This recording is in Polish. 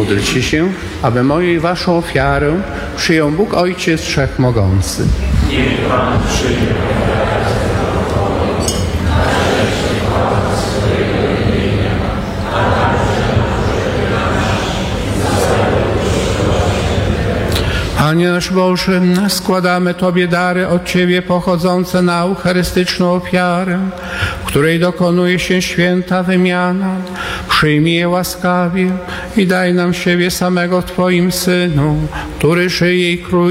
Módlcie się, aby moją i waszą ofiarę przyjął Bóg Ojciec Wszechmogący. Niech Pan przyjmie Panie nasz Boże, składamy Tobie dary od Ciebie pochodzące na eucharystyczną ofiarę, w której dokonuje się święta wymiana. Przyjmij je łaskawie i daj nam siebie samego w Twoim Synu, który żyje i króluje